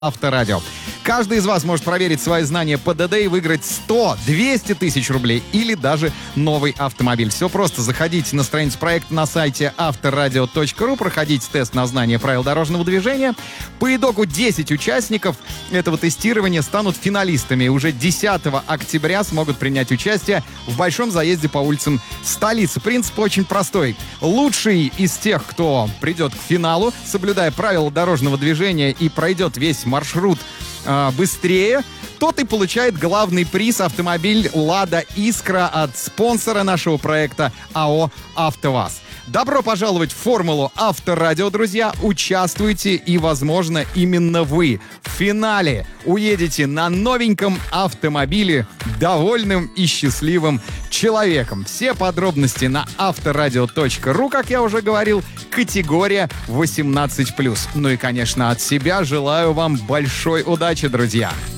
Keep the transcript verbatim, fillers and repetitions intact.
Авторадио. Каждый из вас может проверить свои знания по ДД и выиграть сто, двести тысяч рублей или даже новый автомобиль. Все просто. Заходите на страницу проекта на сайте авторадио точка ру, проходите тест на знание правил дорожного движения. По итогу десять участников этого тестирования станут финалистами. Уже десятого октября смогут принять участие в большом заезде по улицам столицы. Принцип очень простой. Лучший из тех, кто придет к финалу, соблюдая правила дорожного движения и пройдет весь маршрут э, быстрее, тот и получает главный приз — автомобиль «Лада Искра» от спонсора нашего проекта АО «АвтоВАЗ». Добро пожаловать в формулу Авторадио, друзья. Участвуйте, и, возможно, именно вы в финале уедете на новеньком автомобиле довольным и счастливым человеком. Все подробности на авторадио точка ру, как я уже говорил, категория восемнадцать плюс. Ну и, конечно, от себя желаю вам большой удачи, друзья.